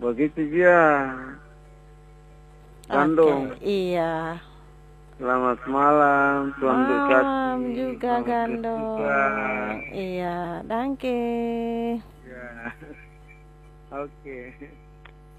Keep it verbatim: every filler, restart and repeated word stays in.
Begitu dia. Gandong. Oke, iya. Selamat malam, Tuan Malam Bekasi. juga Selamat Gandong. bertugas. Iya, danke. Ya. Oke.